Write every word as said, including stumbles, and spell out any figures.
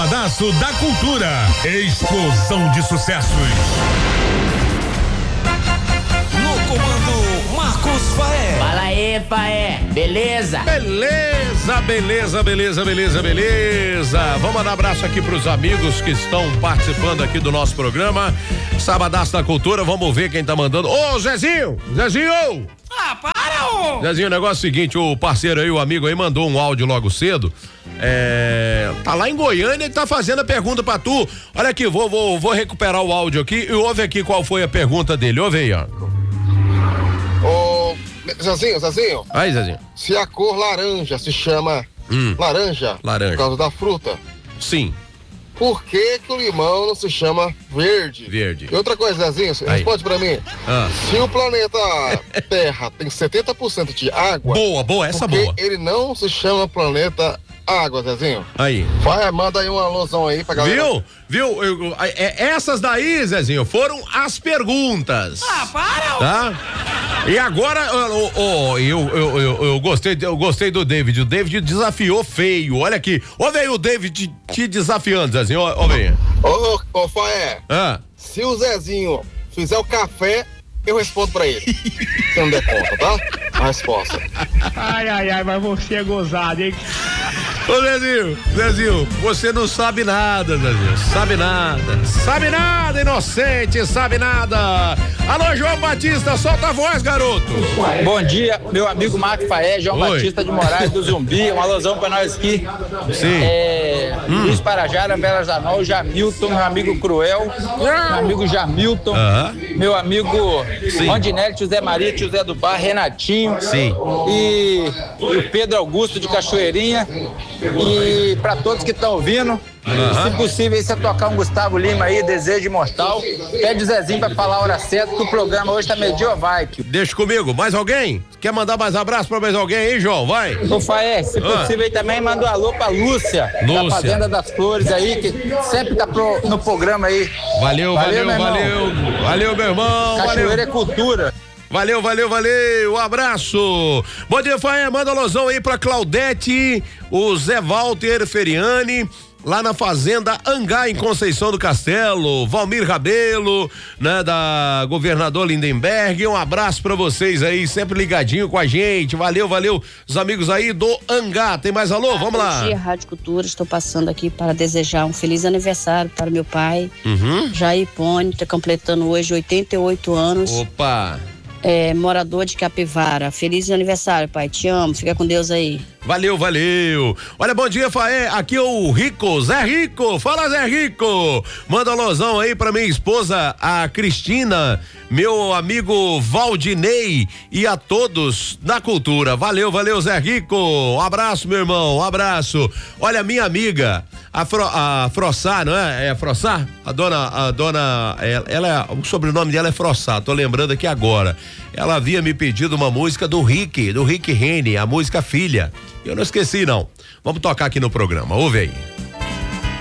Sabadaço da Cultura. Explosão de sucessos. No comando, Marcos Faé. Fala aí, Faé. Beleza? Beleza, beleza, beleza, beleza, beleza. Vamos mandar abraço aqui pros amigos que estão participando aqui do nosso programa. Sabadaço da Cultura, vamos ver quem tá mandando. Ô, Zezinho! Zezinho! Ah, para, ô! Zezinho, o negócio é o seguinte, o parceiro aí, o amigo aí, mandou um áudio logo cedo. É, tá lá em Goiânia e tá fazendo a pergunta pra tu. Olha aqui, vou, vou, vou recuperar o áudio aqui e ouve aqui qual foi a pergunta dele. Ouve aí, ó. Ô, Zezinho, Zezinho. Aí, Zezinho. Se a cor laranja se chama Hum. laranja, Laranja. por causa da fruta, Sim. por que que o limão não se chama verde? Verde. E outra coisa, Zezinho, Aí. responde pra mim. Ah. Se o planeta Terra tem setenta por cento de água, Boa, boa, essa por que boa. ele não se chama planeta água, Zezinho? Aí. Vai, manda aí uma alusão aí pra galera. Viu? Viu? Eu- eu- é- essas daí, Zezinho, foram as perguntas. Ah, para, ô! Tá? E agora, ó, ó, eu, eu, eu, eu gostei, eu gostei do David. O David desafiou feio. Olha aqui. Olha aí o David te, te desafiando, Zezinho. Olha aí. Ô, ô, Faé, Ah, se o Zezinho fizer o café, eu respondo pra ele. Se não der conta, tá? A resposta. Ai, ai, ai, mas você é gozado, hein? ô Zezinho, Zezinho, você não sabe nada, Zezinho. Sabe nada. Sabe nada, inocente, sabe nada. Alô, João Batista, solta a voz, garoto. Bom dia, meu amigo Marco Faé, João Oi. Batista de Moraes do Zumbi, uma alusão pra nós aqui. Sim. É, Luiz Parajara, Bela Janol, Jamilton, meu amigo Cruel, meu amigo Jamilton, Aham. meu amigo Sim. Rondinelli, José Maria, José do Bar, Renatinho. Sim. E, e o Pedro Augusto de Cachoeirinha. E pra todos que estão ouvindo, Aham. se possível, aí você tocar um Gustavo Lima aí, Desejo Imortal. Pede o Zezinho pra falar a hora certa, que o programa hoje tá meio vai. Deixa comigo. Mais alguém? Quer mandar mais abraço pra mais alguém aí, João? Vai. Ô Faé, se Ah. possível aí também manda um alô pra Lúcia, Lúcia. da Fazenda das Flores aí, que sempre tá pro- no programa aí. Valeu, valeu, Valeu, meu irmão. valeu. Valeu, meu irmão. Cachoeira Valeu. é cultura. Valeu, valeu, valeu, um abraço. Bom dia, Faé, manda alusão aí pra Claudete, o Zé Walter Feriani, lá na Fazenda Angá, em Conceição do Castelo, Valmir Rabelo, né, da Governador Lindenberg, um abraço pra vocês aí, sempre ligadinho com a gente, valeu, valeu, os amigos aí do Angá, tem mais alô? Vamos lá. Bom dia, Rádio Cultura, estou passando aqui para desejar um feliz aniversário para meu pai, Uhum. Jair Pone, está completando hoje oitenta e oito anos, Opa, é, morador de Capivara. Feliz aniversário, pai, te amo, fica com Deus aí. valeu, valeu. Olha, bom dia, Faé. Aqui é o Rico, Zé Rico. Fala, Zé Rico. Manda alusão aí pra minha esposa, a Cristina, meu amigo Valdinei e a todos da cultura. Valeu, valeu, Zé Rico. Um abraço, meu irmão, um abraço. Olha, minha amiga, a, Fro, a Frossá, não é? É a Frossá? A dona, a dona, ela, ela é, o sobrenome dela é Frossá, tô lembrando aqui agora. Ela havia me pedido uma música do Rick, do Rick Rene, a música Filha. Eu não esqueci, não. Vamos tocar aqui no programa, ouve aí.